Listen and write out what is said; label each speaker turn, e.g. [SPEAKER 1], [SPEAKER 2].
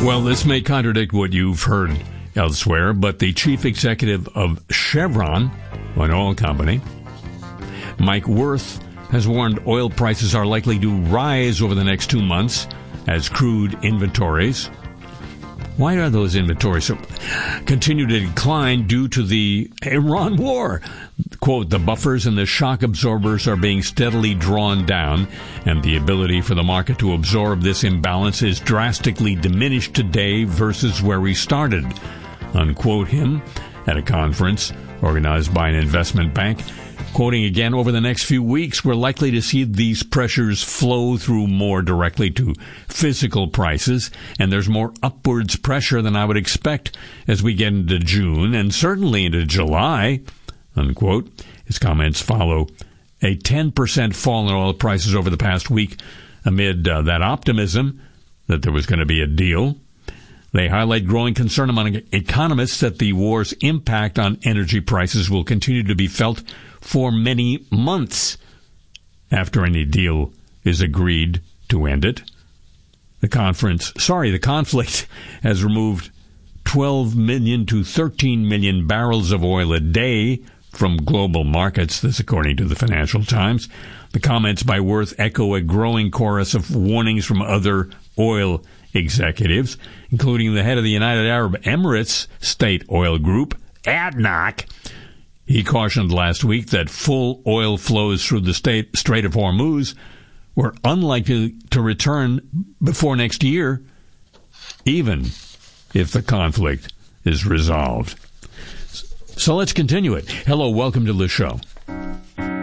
[SPEAKER 1] Well, this may contradict what you've heard elsewhere, but the chief executive of Chevron, an oil company, Mike Wirth, has warned oil prices are likely to rise over the next 2 months as crude inventories. Why are those inventories continue to decline due to the Iran war? Quote, the buffers and the shock absorbers are being steadily drawn down, and the ability for the market to absorb this imbalance is drastically diminished today versus where we started. Unquote him at a conference organized by an investment bank. Quoting again, over the next few weeks, we're likely to see these pressures flow through more directly to physical prices, and there's more upwards pressure than I would expect as we get into June and certainly into July, unquote. His comments follow a 10% fall in oil prices over the past week amid that optimism that there was going to be a deal. They highlight growing concern among economists that the war's impact on energy prices will continue to be felt for many months after any deal is agreed to end it. The conflict has removed 12 million to 13 million barrels of oil a day from global markets, this according to the Financial Times. The comments by Wirth echo a growing chorus of warnings from other oil executives, including the head of the United Arab Emirates State Oil Group, ADNOC. He cautioned last week that full oil flows through the Strait of Hormuz were unlikely to return before next year, even if the conflict is resolved. So let's continue it. Hello, welcome to the show.